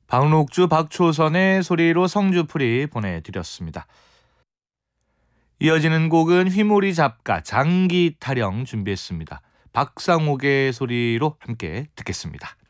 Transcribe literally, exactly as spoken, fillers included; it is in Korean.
박록주, 박초선의 소리로 성주풀이 보내드렸습니다. 이어지는 곡은 휘모리 잡가 장기 타령 준비했습니다. 박상옥의 소리로 함께 듣겠습니다.